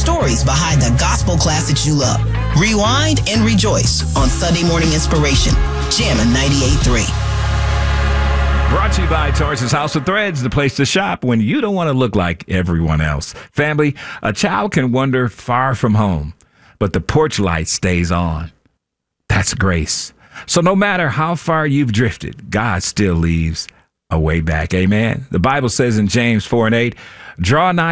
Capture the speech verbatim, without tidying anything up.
stories behind the gospel classics you love. Rewind and rejoice on Sunday Morning Inspiration. Jammin' ninety-eight point three. Brought to you by Taurus's House of Threads, the place to shop when you don't want to look like everyone else. Family, a child can wander far from home, but the porch light stays on. That's grace. So no matter how far you've drifted, God still leaves a way back. Amen. The Bible says in James four and eight, draw nigh